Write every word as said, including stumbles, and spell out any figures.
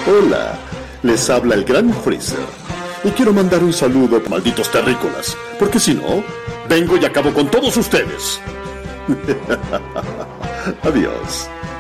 Hola, les habla el Gran Freezer. Y quiero mandar un saludo, malditos terrícolas, porque si no, vengo y acabo con todos ustedes. Adiós.